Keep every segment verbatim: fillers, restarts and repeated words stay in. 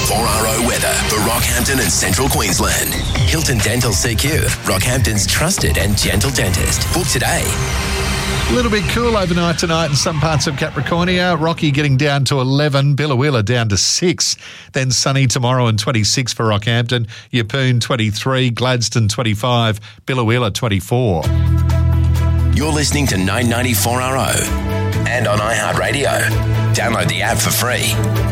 four R O weather for Rockhampton and Central Queensland. Hilton Dental C Q, Rockhampton's trusted and gentle dentist. Book today. A little bit cool overnight tonight in some parts of Capricornia. Rocky getting down to eleven, Billawilla down to six. Then sunny tomorrow and twenty-six for Rockhampton. Yeppoon twenty-three, Gladstone twenty-five, Billawilla twenty-four. You're listening to nine ninety four R O and on iHeartRadio. Download the app for free.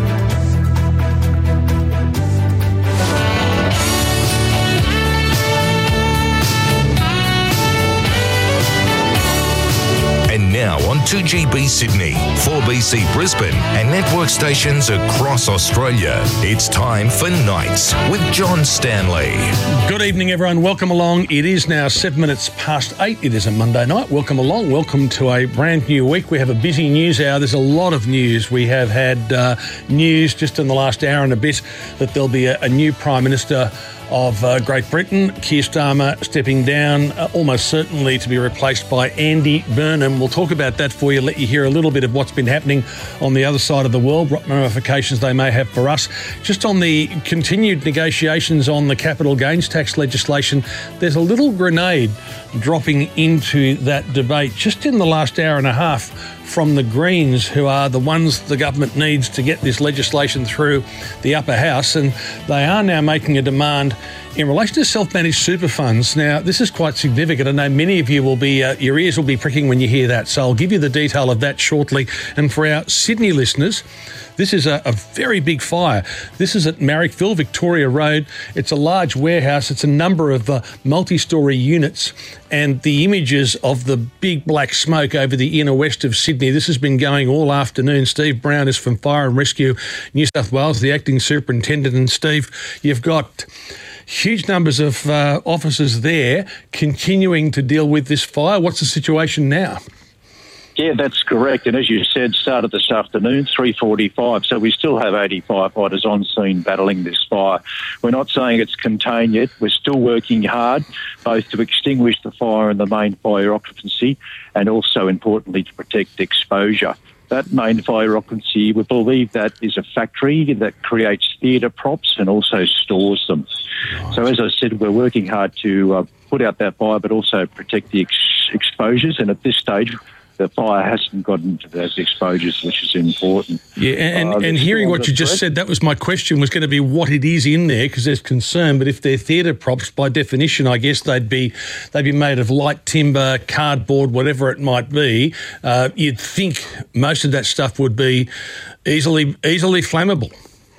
And now on two G B Sydney, four B C Brisbane and network stations across Australia, it's time for Nights with John Stanley. Good evening, everyone. Welcome along. It is now seven minutes past eight. It is a Monday night. Welcome along. Welcome to a brand new week. We have a busy news hour. There's a lot of news. We have had uh, news just in the last hour and a bit that there'll be a, a new Prime Minister of uh, Great Britain, Keir Starmer, stepping down, uh, almost certainly to be replaced by Andy Burnham. We'll talk about that for you, let you hear a little bit of what's been happening on the other side of the world, what ramifications they may have for us. Just on the continued negotiations on the capital gains tax legislation, there's a little grenade dropping into that debate just in the last hour and a half from the Greens, who are the ones the government needs to get this legislation through the upper house, and they are now making a demand in relation to self-managed super funds. Now, this is quite significant. I know many of you will be, uh, your ears will be pricking when you hear that, so I'll give you the detail of that shortly. And for our Sydney listeners, this is a, a very big fire. This is at Marrickville, Victoria Road. It's a large warehouse. It's a number of uh, multi-storey units, and the images of the big black smoke over the inner west of Sydney. This has been going all afternoon. Steve Brown is from Fire and Rescue New South Wales, the acting superintendent. And Steve, you've got huge numbers of uh, officers there continuing to deal with this fire. What's the situation now? Yeah, that's correct. And as you said, started this afternoon, three forty-five. So we still have eighty firefighters on scene battling this fire. We're not saying it's contained yet. We're still working hard, both to extinguish the fire and the main fire occupancy, and also, importantly, to protect exposure. That main fire occupancy, we believe that is a factory that creates theatre props and also stores them. So as I said, we're working hard to uh, put out that fire, but also protect the ex- exposures. And at this stage, the fire hasn't gotten to those exposures, which is important. Yeah, and, uh, and hearing what you just threat. said, that was my question, was going to be what it is in there, because there's concern. But if they're theatre props, by definition, I guess they'd be they'd be made of light timber, cardboard, whatever it might be. Uh, you'd think most of that stuff would be easily easily flammable.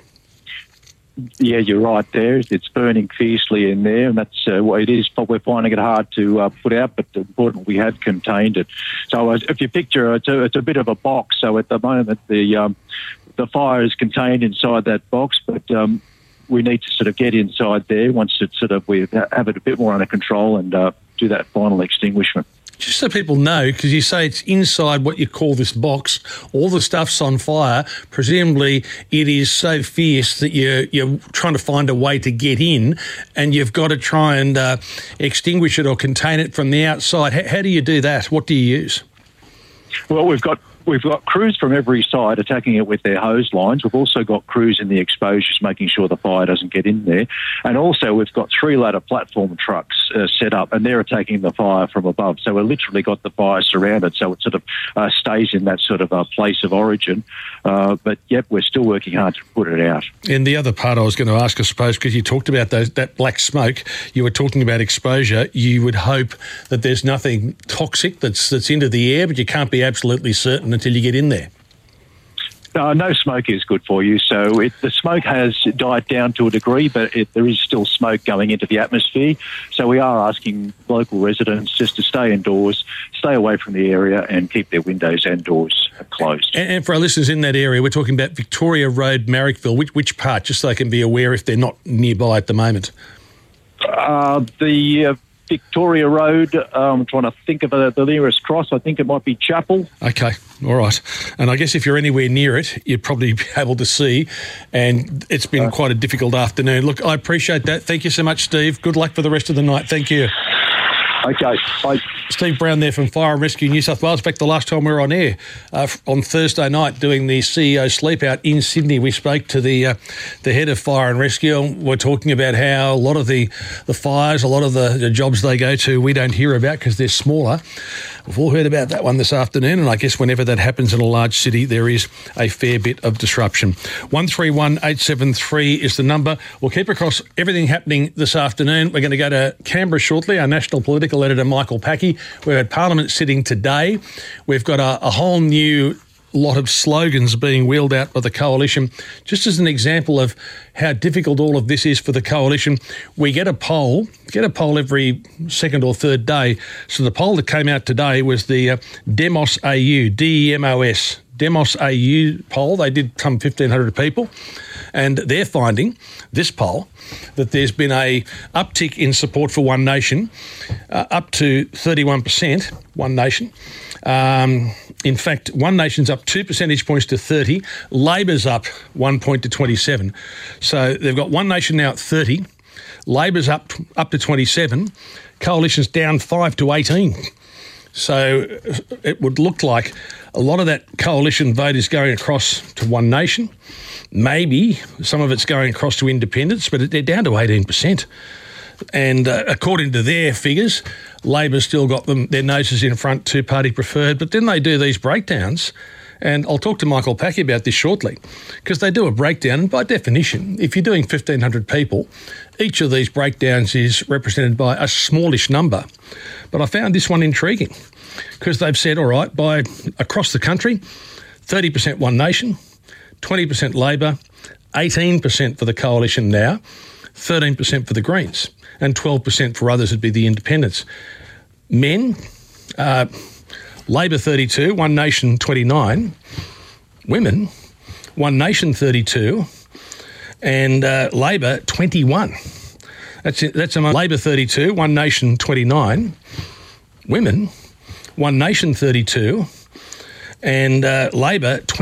Yeah, you're right there. It's burning fiercely in there, and that's uh, what it is. But we're finding it hard to uh, put out, but important, we have contained it. So uh, if you picture, it's a, it's a bit of a box. So at the moment, the um, the fire is contained inside that box, but um, we need to sort of get inside there once it's sort of we have it a bit more under control and uh, do that final extinguishment. Just so people know, because you say it's inside what you call this box, all the stuff's on fire. Presumably it is so fierce that you're, you're trying to find a way to get in, and you've got to try and uh, extinguish it or contain it from the outside. How, how do you do that? What do you use? Well, we've got We've got crews from every side attacking it with their hose lines. We've also got crews in the exposures making sure the fire doesn't get in there. And also we've got three-ladder platform trucks uh, set up, and they're attacking the fire from above. So we've literally got the fire surrounded, so it sort of uh, stays in that sort of uh, place of origin. Uh, but, yep, we're still working hard to put it out. And the other part I was going to ask, I suppose, because you talked about those, that black smoke, you were talking about exposure. You would hope that there's nothing toxic that's that's into the air, but you can't be absolutely certain until you get in there. Uh, no smoke is good for you. So it, the smoke has died down to a degree, but it, there is still smoke going into the atmosphere. So we are asking local residents just to stay indoors, stay away from the area, and keep their windows and doors closed. And, and for our listeners in that area, we're talking about Victoria Road, Marrickville. Which, which part, just so they can be aware if they're not nearby at the moment? Uh, the... Uh, Victoria Road, um, I'm trying to think of uh, the nearest cross. I think it might be Chapel. Okay, all right. And I guess if you're anywhere near it, you'd probably be able to see. And it's been uh, quite a difficult afternoon. Look, I appreciate that. Thank you so much, Steve. Good luck for the rest of the night. Thank you. Okay, bye. Steve Brown there from Fire and Rescue New South Wales. Back the last time we were on air uh, on Thursday night doing the C E O sleep out in Sydney, we spoke to the uh, the head of Fire and Rescue. And we're talking about how a lot of the, the fires, a lot of the, the jobs they go to, we don't hear about because they're smaller. We've all heard about that one this afternoon, and I guess whenever that happens in a large city, there is a fair bit of disruption. one three one eight seven three is the number. We'll keep across everything happening this afternoon. We're going to go to Canberra shortly. Our national political editor, Michael Packey. We've had Parliament sitting today. We've got a, a whole new lot of slogans being wheeled out by the Coalition. Just as an example of how difficult all of this is for the Coalition, we get a poll, get a poll every second or third day. So the poll that came out today was the uh, Demos A U, D E M O S, Demos A U poll. They did some fifteen hundred people, and they're finding, this poll, that there's been a uptick in support for One Nation, uh, up to thirty-one percent, One Nation. Um, in fact, One Nation's up two percentage points to thirty. Labor's up one point to twenty-seven. So they've got One Nation now at thirty. Labor's up up to twenty-seven. Coalition's down five to eighteen. So it would look like a lot of that Coalition vote is going across to One Nation. Maybe some of it's going across to independents, but they're down to eighteen percent. And uh, according to their figures, Labor's still got them their noses in front, two-party preferred. But then they do these breakdowns, and I'll talk to Michael Packey about this shortly, because they do a breakdown, and by definition, if you're doing fifteen hundred people, each of these breakdowns is represented by a smallish number. But I found this one intriguing, because they've said, all right, by across the country, thirty percent One Nation, twenty percent Labor, eighteen percent for the Coalition now, thirteen percent for the Greens, and twelve percent for others would be the independents. Men, uh, Labor thirty-two, One Nation twenty-nine. Women, One Nation thirty-two, and uh, Labor twenty-one. That's it, that's among Labor thirty-two, One Nation twenty-nine. Women, One Nation thirty-two, and uh, Labor twenty.